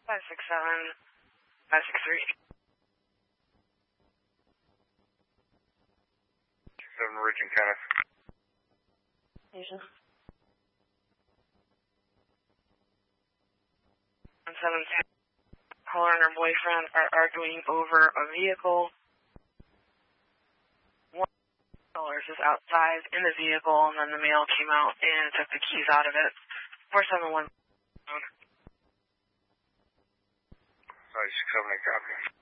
567, 563. 7 Ridge and Kenneth. Station. 172. Caller and her boyfriend are arguing over a vehicle. One is outside in the vehicle, and then the male came out and took the keys out of it. 471. 567, copy.